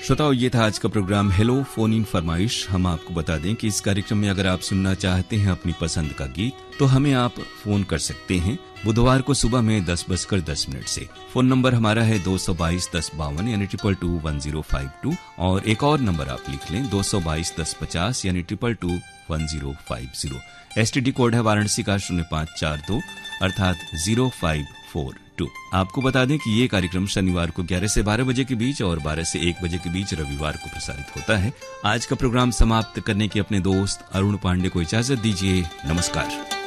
श्रोताओं, ये था आज का प्रोग्राम हेलो फोन इन फरमाइश। हम आपको बता दें कि इस कार्यक्रम में अगर आप सुनना चाहते हैं अपनी पसंद का गीत तो हमें आप फोन कर सकते हैं बुधवार को सुबह में 10:10 से। फोन नंबर हमारा है 222-1052 यानी 222-1052 और एक और नंबर आप लिख लें 222-1050 यानी 222-1050। STD कोड है वाराणसी का 0542 अर्थात 0542। आपको बता दें कि ये कार्यक्रम शनिवार को 11 से 12 बजे के बीच और 12 से 1 बजे के बीच रविवार को प्रसारित होता है। आज का प्रोग्राम समाप्त करने की अपने दोस्त अरुण पांडे को इजाजत दीजिए। नमस्कार।